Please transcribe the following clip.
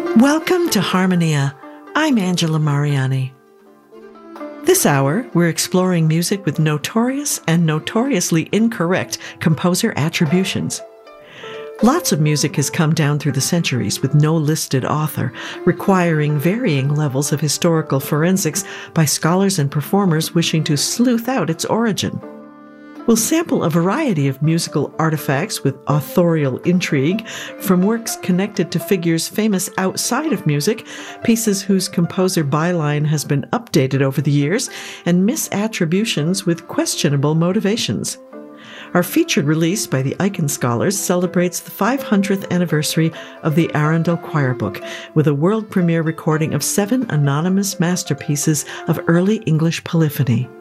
Welcome to Harmonia. I'm Angela Mariani. This hour, we're exploring music with notorious and notoriously incorrect composer attributions. Lots of music has come down through the centuries with no listed author, requiring varying levels of historical forensics by scholars and performers wishing to sleuth out its origin. We'll sample a variety of musical artifacts with authorial intrigue, from works connected to figures famous outside of music, pieces whose composer byline has been updated over the years, and misattributions with questionable motivations. Our featured release by the Eichen Scholars celebrates the 500th anniversary of the Arundel Choir Book, with a world premiere recording of 7 anonymous masterpieces of early English polyphony.